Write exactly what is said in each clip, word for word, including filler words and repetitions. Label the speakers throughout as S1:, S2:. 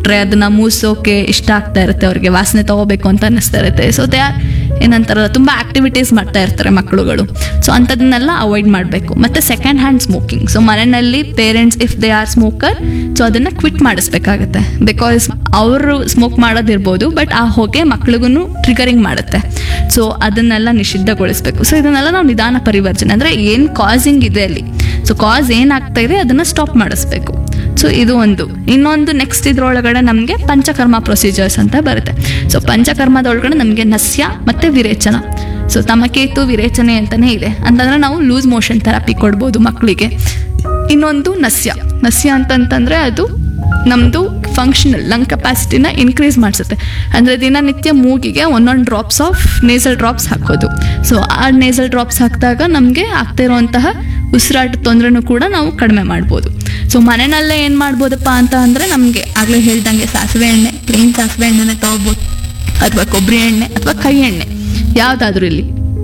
S1: ಕೊಟ್ಟರೆ ಅದನ್ನು ಮೂಸೋಕೆ ಇಷ್ಟ ಆಗ್ತಾ ಇರುತ್ತೆ, ಅವ್ರಿಗೆ ವಾಸನೆ ತೊಗೋಬೇಕು ಅಂತ ಅನ್ನಿಸ್ತಾ ಇರುತ್ತೆ. ಸೊ ದೇ ಆರ್ ಏನಂತಾರಲ್ಲ ತುಂಬ ಆ್ಯಕ್ಟಿವಿಟೀಸ್ ಮಾಡ್ತಾ ಇರ್ತಾರೆ ಮಕ್ಕಳುಗಳು. ಸೊ ಅಂಥದನ್ನೆಲ್ಲ ಅವಾಯ್ಡ್ ಮಾಡಬೇಕು. ಮತ್ತು ಸೆಕೆಂಡ್ ಹ್ಯಾಂಡ್ ಸ್ಮೋಕಿಂಗ್, ಸೊ ಮನೆಯಲ್ಲಿ parents if they are smoker, so ಅದನ್ನು ಕ್ವಿಟ್ ಮಾಡಿಸ್ಬೇಕಾಗತ್ತೆ. ಬಿಕಾಸ್ ಅವರು ಸ್ಮೋಕ್ ಮಾಡೋದಿರ್ಬೋದು, ಬಟ್ ಆ ಹೊಗೆ ಮಕ್ಳಿಗೂ ಟ್ರಿಗರಿಂಗ್ ಮಾಡುತ್ತೆ. ಸೊ ಅದನ್ನೆಲ್ಲ ನಿಷಿದ್ಧಗೊಳಿಸ್ಬೇಕು. ಸೊ ಇದನ್ನೆಲ್ಲ ನಾವು ನಿಧಾನ ಪರಿವರ್ತನೆ ಅಂದರೆ ಏನು ಕಾಸಿಂಗ್ ಇದೆ ಅಲ್ಲಿ, ಸೊ ಕಾಸ್ ಏನಾಗ್ತಾ ಇದೆ ಅದನ್ನು ಸ್ಟಾಪ್ ಮಾಡಿಸ್ಬೇಕು. ಸೊ ಇದು ಒಂದು. ಇನ್ನೊಂದು ನೆಕ್ಸ್ಟ್ ಇದ್ರೊಳಗಡೆ ನಮಗೆ ಪಂಚಕರ್ಮ ಪ್ರೊಸೀಜರ್ಸ್ ಅಂತ ಬರುತ್ತೆ. ಸೊ ಪಂಚಕರ್ಮದೊಳಗಡೆ ನಮಗೆ ನಸ್ಯ ಮತ್ತು ವಿರೇಚನ, ಸೊ ತಮಕೇತು ವಿರೇಚನೆ ಅಂತಲೇ ಇದೆ. ಅಂತಂದರೆ ನಾವು ಲೂಸ್ ಮೋಷನ್ ಥೆರಪಿ ಕೊಡ್ಬೋದು ಮಕ್ಕಳಿಗೆ. ಇನ್ನೊಂದು ನಸ್ಯ. ನಸ್ಯ ಅಂತಂತಂದರೆ ಅದು ನಮ್ಮದು ಫಂಕ್ಷನಲ್ ಲಂಗ್ ಕೆಪಾಸಿಟಿನ ಇನ್ಕ್ರೀಸ್ ಮಾಡಿಸುತ್ತೆ. ಅಂದರೆ ದಿನನಿತ್ಯ ಮೂಗಿಗೆ ಒಂದೊಂದು ಡ್ರಾಪ್ಸ್ ಆಫ್ ನೇಸಲ್ ಡ್ರಾಪ್ಸ್ ಹಾಕೋದು. ಸೊ ಆ ನೇಸಲ್ ಡ್ರಾಪ್ಸ್ ಹಾಕಿದಾಗ ನಮಗೆ ಆಗ್ತಾ ಇರುವಂತಹ ಉಸಿರಾಟ ತೊಂದರೆನೂ ಕೂಡ ನಾವು ಕಡಿಮೆ ಮಾಡ್ಬೋದು. ಸೊ ಮನೆಯಲ್ಲೇ ಏನು ಮಾಡ್ಬೋದಪ್ಪ ಅಂತ ಅಂದರೆ ನಮಗೆ ಆಗಲೇ ಹೇಳ್ದಂಗೆ ಸಾಸಿವೆ ಎಣ್ಣೆ, ಪ್ಲೇನ್ ಸಾಸಿವೆ ಎಣ್ಣೆನೇ ತೊಗೋಬೋದು, ಅಥವಾ ಕೊಬ್ಬರಿ ಎಣ್ಣೆ ಅಥವಾ ಕೈ ಎಣ್ಣೆ ಯಾವುದಾದ್ರೂ ಇಲ್ಲಿ.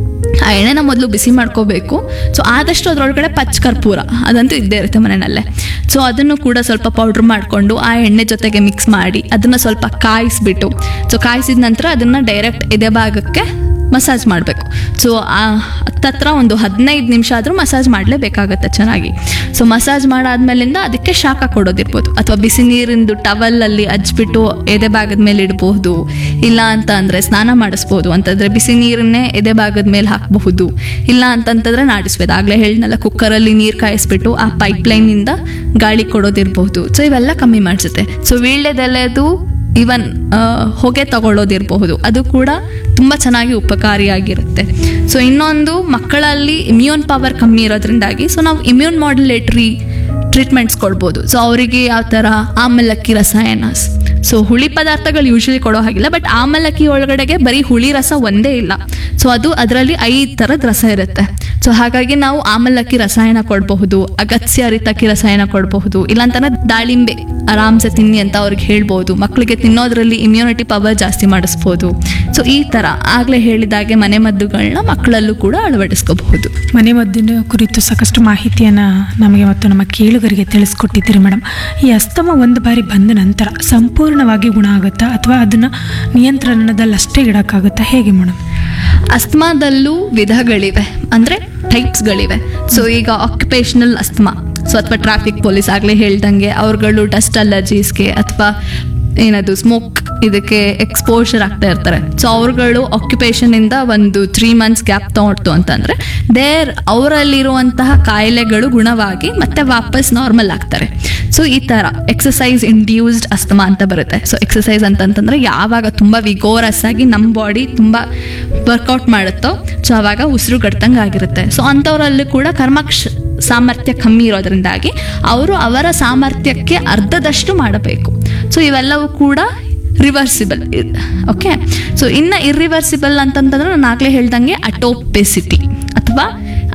S1: ಆ ಎಣ್ಣೆನ ಮೊದಲು ಬಿಸಿ ಮಾಡ್ಕೋಬೇಕು. ಸೊ ಆದಷ್ಟು ಅದರೊಳಗಡೆ ಪಚ್ಚ ಕರ್ಪೂರ ಅದಂತೂ ಇದ್ದೇ ಇರುತ್ತೆ ಮನೆಯಲ್ಲೇ. ಸೊ ಅದನ್ನು ಕೂಡ ಸ್ವಲ್ಪ ಪೌಡ್ರ್ ಮಾಡಿಕೊಂಡು ಆ ಎಣ್ಣೆ ಜೊತೆಗೆ ಮಿಕ್ಸ್ ಮಾಡಿ ಅದನ್ನು ಸ್ವಲ್ಪ ಕಾಯಿಸ್ಬಿಟ್ಟು, ಸೊ ಕಾಯಿಸಿದ ನಂತರ ಅದನ್ನು ಡೈರೆಕ್ಟ್ ಎದೆ ಭಾಗಕ್ಕೆ ಮಸಾಜ್ ಮಾಡಬೇಕು. ಸೊ ಹತ್ತತ್ರ ಒಂದು ಹದಿನೈದು ನಿಮಿಷ ಆದರೂ ಮಸಾಜ್ ಮಾಡಲೇಬೇಕಾಗತ್ತೆ ಚೆನ್ನಾಗಿ. ಸೊ ಮಸಾಜ್ ಮಾಡಾದ್ಮೇಲಿಂದ ಅದಕ್ಕೆ ಶಾಖ ಕೊಡೋದಿರ್ಬೋದು, ಅಥವಾ ಬಿಸಿ ನೀರಿಂದು ಟವಲಲ್ಲಿ ಹಚ್ಬಿಟ್ಟು ಎದೆ ಭಾಗದ ಮೇಲೆ ಇಡಬಹುದು. ಇಲ್ಲ ಅಂತ ಅಂದರೆ ಸ್ನಾನ ಮಾಡಿಸ್ಬೋದು. ಅಂತಂದರೆ ಬಿಸಿ ನೀರನ್ನೇ ಎದೆ ಭಾಗದ ಮೇಲೆ ಹಾಕಬಹುದು. ಇಲ್ಲ ಅಂತಂತಂದರೆ ನಾಡಿಸ್ಬೋದು. ಆಗಲೇ ಹೇಳಿದ್ನಲ್ಲ, ಕುಕ್ಕರಲ್ಲಿ ನೀರು ಕಾಯಿಸ್ಬಿಟ್ಟು ಆ ಪೈಪ್ಲೈನಿಂದ ಗಾಳಿ ಕೊಡೋದಿರ್ಬಹುದು. ಸೊ ಇವೆಲ್ಲ ಕಮ್ಮಿ ಮಾಡಿಸುತ್ತೆ. ಸೊ ವೀಳ್ಯದೆಲೆದು ಈವನ್ ಹೊಗೆ ತಗೊಳ್ಳೋದಿರಬಹುದು, ಅದು ಕೂಡ ತುಂಬ ಚೆನ್ನಾಗಿ ಉಪಕಾರಿಯಾಗಿರುತ್ತೆ. ಸೊ ಇನ್ನೊಂದು, ಮಕ್ಕಳಲ್ಲಿ ಇಮ್ಯೂನ್ ಪವರ್ ಕಮ್ಮಿ ಇರೋದ್ರಿಂದಾಗಿ ಸೊ ನಾವು ಇಮ್ಯೂನ್ ಮಾಡ್ಯುಲೇಟರಿ ಟ್ರೀಟ್ಮೆಂಟ್ಸ್ ಕೊಡ್ಬೋದು. ಸೊ ಅವರಿಗೆ ಯಾವ ಥರ ಆಮಲಕ್ಕಿ ರಸಾಯನ, ಸೊ ಹುಳಿ ಪದಾರ್ಥಗಳು ಯೂಶ್ವಲಿ ಕೊಡೋ ಹಾಗಿಲ್ಲ, ಬಟ್ ಆಮಲಕ್ಕಿ ಒಳಗಡೆಗೆ ಬರೀ ಹುಳಿ ರಸ ಒಂದೇ ಇಲ್ಲ. ಸೊ ಅದು ಅದರಲ್ಲಿ ಐದು ಥರದ ರಸ ಇರುತ್ತೆ. ಸೊ ಹಾಗಾಗಿ ನಾವು ಆಮಲಕ್ಕಿ ರಸಾಯನ ಕೊಡಬಹುದು, ಅಗತ್ಯ ಅರಿತಕ್ಕಿ ರಸಾಯನ ಕೊಡಬಹುದು. ಇಲ್ಲಾಂತಂದ್ರೆ ದಾಳಿಂಬೆ ಆರಾಮ್ಸೆ ತಿನ್ನಿ ಅಂತ ಅವ್ರಿಗೆ ಹೇಳ್ಬೋದು. ಮಕ್ಕಳಿಗೆ ತಿನ್ನೋದ್ರಲ್ಲಿ ಇಮ್ಯುನಿಟಿ ಪವರ್ ಜಾಸ್ತಿ ಮಾಡಿಸ್ಬೋದು. ಸೊ ಈ ಥರ ಆಗಲೇ ಹೇಳಿದಾಗೆ ಮನೆ ಮದ್ದುಗಳನ್ನ ಮಕ್ಕಳಲ್ಲೂ ಕೂಡ ಅಳವಡಿಸ್ಕೋಬಹುದು.
S2: ಮನೆ ಮದ್ದಿನ ಕುರಿತು ಸಾಕಷ್ಟು ಮಾಹಿತಿಯನ್ನು ನಮಗೆ ಮತ್ತು ನಮ್ಮ ಕೇಳುಗರಿಗೆ ತಿಳಿಸ್ಕೊಟ್ಟಿದ್ದೀರಿ ಮೇಡಮ್. ಈ ಅಸ್ತಮ ಒಂದು ಬಾರಿ ಬಂದ ನಂತರ ಸಂಪೂರ್ಣವಾಗಿ ಗುಣ ಆಗುತ್ತಾ, ಅಥವಾ ಅದನ್ನು ನಿಯಂತ್ರಣದಲ್ಲಿ ಅಷ್ಟೇ ಇಡೋಕ್ಕಾಗುತ್ತಾ, ಹೇಗೆ ಮೇಡಮ್?
S1: ಅಸ್ತಮಾದಲ್ಲೂ ವಿಧಗಳಿವೆ, ಅಂದರೆ ಟೈಪ್ಸ್ಗಳಿವೆ. ಸೊ ಈಗ ಆಕ್ಯುಪೇಷನಲ್ ಅಸ್ತಮಾ, ಸೊ ಅಥವಾ ಟ್ರಾಫಿಕ್ ಪೊಲೀಸ್ ಆಗಲೇ ಹೇಳ್ದಂಗೆ ಅವ್ರುಗಳು ಡಸ್ಟ್ ಅಲರ್ಜೀಸ್ಗೆ ಅಥವಾ ಏನದು ಸ್ಮೋಕ್ ಇದಕ್ಕೆ ಎಕ್ಸ್ಪೋಜರ್ ಆಗ್ತಾ ಇರ್ತಾರೆ. ಸೊ ಅವ್ರುಗಳು ಆಕ್ಯುಪೇಷನಿಂದ ಒಂದು ತ್ರೀ ಮಂತ್ಸ್ ಗ್ಯಾಪ್ ತೊಗೊಳ್ತು ಅಂತಂದರೆ ದೇರ್ ಅವರಲ್ಲಿರುವಂತಹ ಕಾಯಿಲೆಗಳು ಗುಣವಾಗಿ ಮತ್ತೆ ವಾಪಸ್ ನಾರ್ಮಲ್ ಆಗ್ತಾರೆ. ಸೊ ಈ ಥರ ಎಕ್ಸಸೈಸ್ ಇಂಡ್ಯೂಸ್ಡ್ ಅಸ್ತಮಾ ಅಂತ ಬರುತ್ತೆ. ಸೊ ಎಕ್ಸಸೈಸ್ ಅಂತಂತಂದರೆ ಯಾವಾಗ ತುಂಬ ವಿಗೋರಸ್ ಆಗಿ ನಮ್ಮ ಬಾಡಿ ತುಂಬ ವರ್ಕೌಟ್ ಮಾಡುತ್ತೋ, ಸೊ ಆವಾಗ ಉಸಿರು ಗಡ್ತಂಗೆ ಆಗಿರುತ್ತೆ. ಸೊ ಅಂಥವರಲ್ಲಿ ಕೂಡ ಕರ್ಮಕ್ಷ ಸಾಮರ್ಥ್ಯ ಕಮ್ಮಿ ಇರೋದ್ರಿಂದಾಗಿ ಅವರು ಅವರ ಸಾಮರ್ಥ್ಯಕ್ಕೆ ಅರ್ಧದಷ್ಟು ಮಾಡಬೇಕು. ಸೊ ಇವೆಲ್ಲವೂ ಕೂಡ ರಿವರ್ಸಿಬಲ್. ಓಕೆ. ಸೊ ಇನ್ನು ಇರ್ರಿವರ್ಸಿಬಲ್ ಅಂತಂತಂದ್ರೆ ನಾನು ಆಗಲೇ ಹೇಳ್ದಂಗೆ ಅಟೋಪೆಸಿಟಿ ಅಥವಾ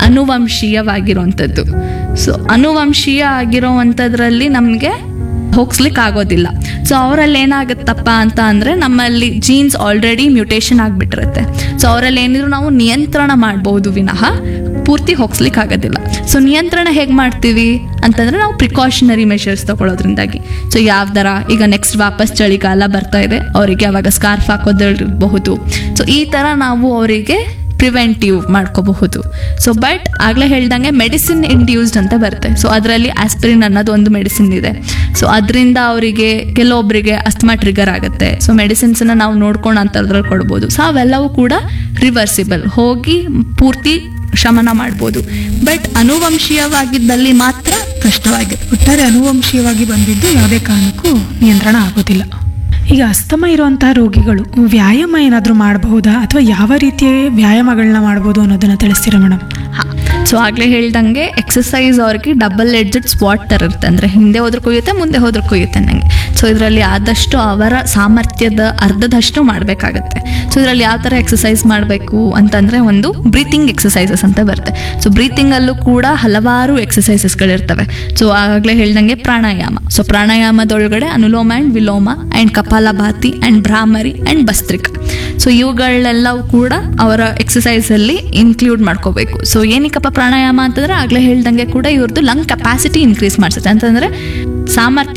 S1: ಅನುವಂಶೀಯವಾಗಿರುವಂಥದ್ದು. ಸೊ ಅನುವಂಶೀಯ ಆಗಿರೋವಂಥದ್ರಲ್ಲಿ ನಮಗೆ ಹೋಗ್ಸ್ಲಿಕ್ಕೆ ಆಗೋದಿಲ್ಲ. ಸೊ ಅವರಲ್ಲಿ ಏನಾಗುತ್ತಪ್ಪ ಅಂತ ಅಂದರೆ ನಮ್ಮಲ್ಲಿ ಜೀನ್ಸ್ ಆಲ್ರೆಡಿ ಮ್ಯೂಟೇಷನ್ ಆಗಿಬಿಟ್ಟಿರುತ್ತೆ. ಸೊ ಅವರಲ್ಲಿ ಏನಿದ್ರು ನಾವು ನಿಯಂತ್ರಣ ಮಾಡ್ಬೋದು ವಿನಃ ಪೂರ್ತಿ ಹೋಗ್ಸ್ಲಿಕ್ಕೆ ಆಗೋದಿಲ್ಲ. ಸೊ ನಿಯಂತ್ರಣ ಹೇಗೆ ಮಾಡ್ತೀವಿ ಅಂತಂದರೆ ನಾವು ಪ್ರಿಕಾಷನರಿ ಮೆಷರ್ಸ್ ತಗೊಳ್ಳೋದ್ರಿಂದಾಗಿ. ಸೊ ಯಾವ ಥರ, ಈಗ ನೆಕ್ಸ್ಟ್ ವಾಪಸ್ ಚಳಿಗಾಲ ಬರ್ತಾ ಇದೆ, ಅವರಿಗೆ ಅವಾಗ ಸ್ಕಾರ್ಫ್ ಹಾಕೋದಿರಬಹುದು. ಸೊ ಈ ಥರ ನಾವು ಅವರಿಗೆ ಪ್ರಿವೆಂಟಿವ್ ಮಾಡ್ಕೋಬಹುದು. ಸೊ ಬಟ್ ಆಗಲೇ ಹೇಳ್ದಂಗೆ ಮೆಡಿಸಿನ್ ಇಂಡ್ಯೂಸ್ಡ್ ಅಂತ ಬರುತ್ತೆ. ಸೊ ಅದರಲ್ಲಿ ಆಸ್ಪಿರಿನ್ ಅನ್ನೋದು ಒಂದು ಮೆಡಿಸಿನ್ ಇದೆ. ಸೊ ಅದರಿಂದ ಅವರಿಗೆ ಕೆಲವೊಬ್ಬರಿಗೆ ಅಸ್ತಮಾ ಟ್ರಿಗರ್ ಆಗುತ್ತೆ. ಸೊ ಮೆಡಿಸಿನ್ಸನ್ನು ನಾವು ನೋಡ್ಕೊಂಡು ಅಂಥದ್ರಲ್ಲಿ ಕೊಡ್ಬೋದು. ಸೊ ಅವೆಲ್ಲವೂ ಕೂಡ ರಿವರ್ಸಿಬಲ್, ಹೋಗಿ ಪೂರ್ತಿ ಶಮನ ಮಾಡ್ಬೋದು. ಬಟ್ ಅನುವಂಶೀಯವಾಗಿದ್ದಲ್ಲಿ ಮಾತ್ರ ಕಷ್ಟವಾಗಿದೆ.
S2: ಒಟ್ಟಾರೆ ಅನುವಂಶೀಯವಾಗಿ ಬಂದಿದ್ದು ಯಾವುದೇ ಕಾರಣಕ್ಕೂ ನಿಯಂತ್ರಣ ಆಗೋದಿಲ್ಲ. ಈಗ ಅಸ್ತಮ ಇರುವಂತಹ ರೋಗಿಗಳು ವ್ಯಾಯಾಮ ಏನಾದರೂ ಮಾಡಬಹುದಾ, ಅಥವಾ ಯಾವ ರೀತಿಯ ವ್ಯಾಯಾಮಗಳನ್ನ ಮಾಡ್ಬೋದು ಅನ್ನೋದನ್ನು ತಿಳಿಸ್ತೀರಾ ಮೇಡಮ್?
S1: ಹಾಂ. ಸೊ ಆಗಲೇ ಹೇಳ್ದಂಗೆ ಎಕ್ಸಸೈಸ್ ಅವ್ರಿಗೆ ಡಬಲ್ ಎಡ್ಜೆಡ್ ಸ್ಪಾಟ್ ಥರ ಇರುತ್ತೆ. ಅಂದರೆ ಹಿಂದೆ ಹೋದ್ರೆ ಕೊಯ್ಯುತ್ತೆ, ಮುಂದೆ ಹೋದ್ರೆ ಕೊಯ್ಯುತ್ತೆ ನನಗೆ. ಸೊ ಇದರಲ್ಲಿ ಆದಷ್ಟು ಅವರ ಸಾಮರ್ಥ್ಯದ ಅರ್ಧದಷ್ಟು ಮಾಡಬೇಕಾಗತ್ತೆ. ಸೊ ಇದರಲ್ಲಿ ಯಾವ ಥರ ಎಕ್ಸಸೈಸ್ ಮಾಡಬೇಕು ಅಂತಂದರೆ, ಒಂದು ಬ್ರೀತಿಂಗ್ ಎಕ್ಸಸೈಸಸ್ ಅಂತ ಬರುತ್ತೆ. ಸೊ ಬ್ರೀತಿಂಗಲ್ಲೂ ಕೂಡ ಹಲವಾರು ಎಕ್ಸಸೈಸಸ್ಗಳಿರ್ತವೆ. ಸೊ ಆಗಲೇ ಹೇಳ್ದಂಗೆ ಪ್ರಾಣಾಯಾಮ. ಸೊ ಪ್ರಾಣಾಯಾಮದೊಳಗಡೆ ಅನುಲೋಮ ಆ್ಯಂಡ್ ವಿಲೋಮ and kapalbhati and Bhramari and ಭಸ್ತ್ರಿಕ. So ಇವುಗಳೆಲ್ಲವೂ ಕೂಡ ಅವರ ಎಕ್ಸಸೈಸಲ್ಲಿ ಇನ್ಕ್ಲೂಡ್ ಮಾಡ್ಕೋಬೇಕು. ಸೊ ಏನಕ್ಕಪ್ಪ ಪ್ರಾಣಾಯಾಮ ಅಂತಂದರೆ ಆಗಲೇ ಹೇಳ್ದಂಗೆ ಕೂಡ ಇವ್ರದ್ದು ಲಂಗ್ ಕೆಪಾಸಿಟಿ ಇನ್ಕ್ರೀಸ್ ಮಾಡಿಸುತ್ತೆ. ಅಂತಂದರೆ ಸಾಮರ್ಥ್ಯ